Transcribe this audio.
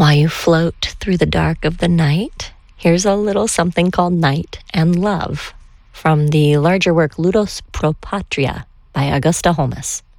While you float through the dark of the night, here's a little something called Night and Love from the larger work Ludus Pro Patria by Augusta Holmes.